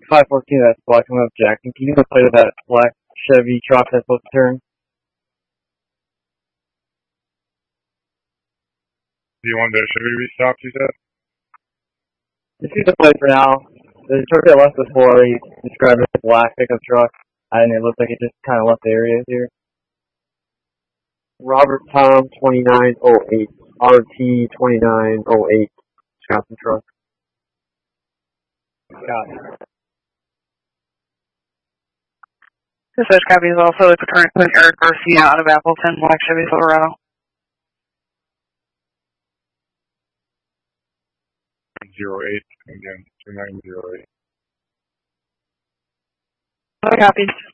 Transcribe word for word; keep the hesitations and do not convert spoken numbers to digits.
five fourteen, that's black coming up Jackson. Can you go play with that black Chevy truck that's supposed to turn? Do you want the Chevy to be stopped, you said? Just use the plate for now. The truck that left before, he described it as a black pickup truck, and it looks like it just kind of left the area here. Robert Tom twenty-nine oh eight, R T twenty-nine oh eight, Wisconsin truck. Got it. Dispatch copy is also the current put Eric Garcia out of Appleton, Black Chevy Silverado. Zero eight again, two nine zero eight. Copy.